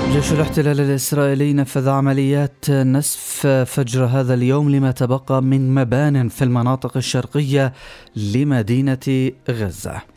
جيش الاحتلال الإسرائيلي نفذ عمليات نسف فجر هذا اليوم لما تبقى من مبان في المناطق الشرقية لمدينة غزة.